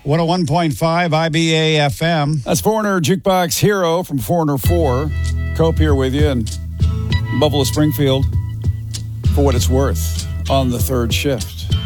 101.5 IBA FM. That's Foreigner Jukebox Hero from Foreigner 4. Cope here with you in Buffalo Springfield for what it's worth on the third shift.